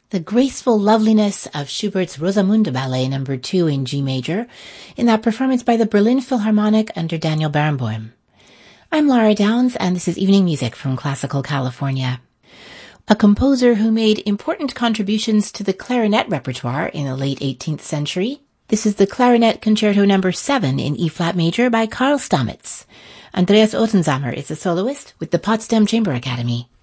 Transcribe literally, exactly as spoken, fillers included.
the graceful loveliness of Schubert's Rosamunde Ballet number two in G major in that performance by the Berlin Philharmonic under Daniel Barenboim. I'm Laura Downs, and this is Evening Music from Classical California. A composer who made important contributions to the clarinet repertoire in the late eighteenth century. This is the Clarinet Concerto number seven in E-flat major by Karl Stamitz. Andreas Ottensamer is a soloist with the Potsdam Chamber Academy.